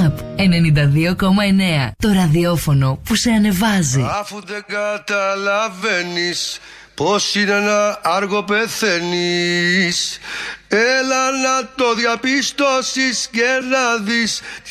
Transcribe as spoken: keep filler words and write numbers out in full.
Ζαπ ενενήντα δύο κόμμα εννέα. Το ραδιόφωνο που σε ανεβάζει. Αφού δεν καταλαβαίνεις πως είναι να άργο πεθαίνεις, έλα να το διαπιστώσεις και να δεις